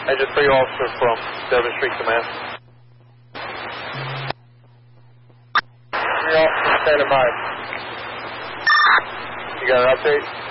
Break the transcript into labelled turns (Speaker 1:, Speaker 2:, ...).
Speaker 1: Engine 3 officer from Devon Street Command. 3 officer standing by. You got an update?